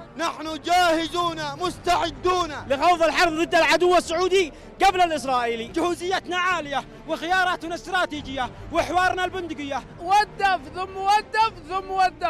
نحن جاهزون مستعدون لخوض الحرب ضد العدو السعودي قبل الإسرائيلي. جهوزيتنا عالية وخياراتنا استراتيجية وحوارنا البندقية. ودف ثم ودف ثم ودف.